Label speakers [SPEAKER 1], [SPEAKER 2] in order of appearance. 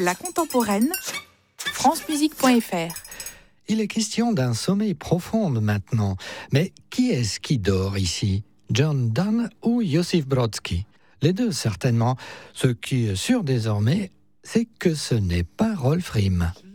[SPEAKER 1] La contemporaine, francemusique.fr.
[SPEAKER 2] Il est question d'un sommeil profond maintenant. Mais qui est-ce qui dort ici ? John Donne ou Iosif Brodski ? Les deux certainement. Ce qui est sûr désormais, c'est que ce n'est pas Rolf Rihm.